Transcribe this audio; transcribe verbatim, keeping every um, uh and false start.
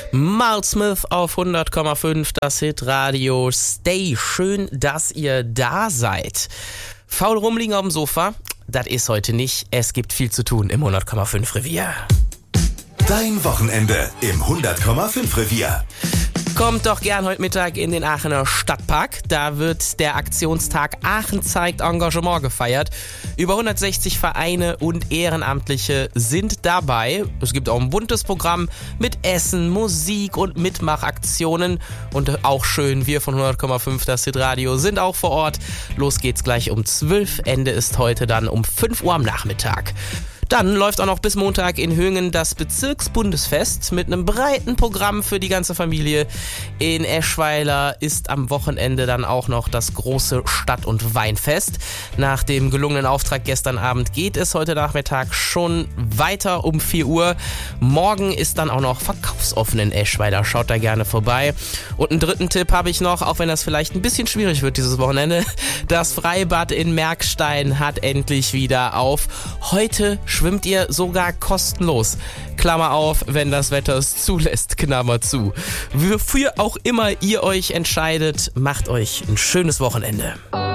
Miles Smith auf hundert Komma fünf, das Hitradio Stay. Schön, dass ihr da seid. Faul rumliegen auf dem Sofa, das ist heute nicht. Es gibt viel zu tun im hundert Komma fünf Revier. Dein Wochenende im hundert Komma fünf Revier. Kommt doch gern heute Mittag in den Aachener Stadtpark. Da wird der Aktionstag Aachen zeigt Engagement gefeiert. Über hundertsechzig Vereine und Ehrenamtliche sind dabei. Es gibt auch ein buntes Programm mit Essen, Musik und Mitmachaktionen. Und auch schön, wir von hundert Komma fünf, das Hitradio, sind auch vor Ort. Los geht's gleich um zwölf. Ende ist heute dann um fünf Uhr am Nachmittag. Dann läuft auch noch bis Montag in Hönggen das Bezirksbundesfest mit einem breiten Programm für die ganze Familie. In Eschweiler ist am Wochenende dann auch noch das große Stadt- und Weinfest. Nach dem gelungenen Auftrag gestern Abend geht es heute Nachmittag schon weiter um vier Uhr. Morgen ist dann auch noch verkaufsoffen in Eschweiler. Schaut da gerne vorbei. Und einen dritten Tipp habe ich noch, auch wenn das vielleicht ein bisschen schwierig wird dieses Wochenende. Das Freibad in Merkstein hat endlich wieder auf. Heute schwimmt ihr sogar kostenlos. Klammer auf, wenn das Wetter es zulässt, Klammer zu. Wofür auch immer ihr euch entscheidet, macht euch ein schönes Wochenende.